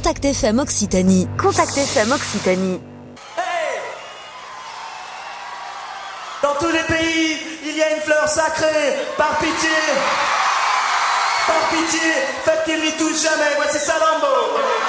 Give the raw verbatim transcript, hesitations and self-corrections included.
Contact F M Occitanie. Contact F M Occitanie. Hey! Dans tous les pays, il y a une fleur sacrée. Par pitié, par pitié, faites qu'il n'y touche jamais. Voici Salambo.